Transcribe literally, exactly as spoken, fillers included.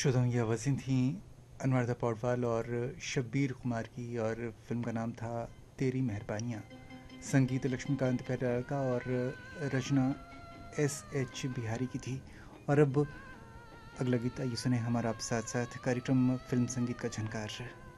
श्रोताओं, ये आवाज़ें थीं अनुराधा पौडवाल और शब्बीर कुमार की, और फिल्म का नाम था तेरी मेहरबानियाँ। संगीत लक्ष्मीकांत प्यारा का और रचना एस एच बिहारी की थी। और अब अगला गीत आइए सुने हमारा आप साथ साथ कार्यक्रम फिल्म संगीत का झनकार।